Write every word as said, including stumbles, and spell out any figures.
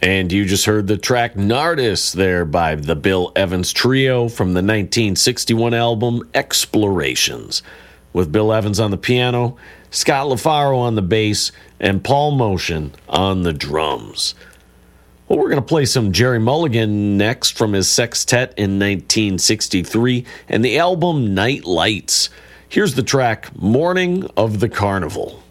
And you just heard the track Nardis there by the Bill Evans Trio from the nineteen sixty-one album Explorations, with Bill Evans on the piano, Scott LaFaro on the bass, and Paul Motion on the drums. Well, we're going to play some Jerry Mulligan next from his sextet in nineteen sixty-three and the album Night Lights. Here's the track Morning of the Carnival.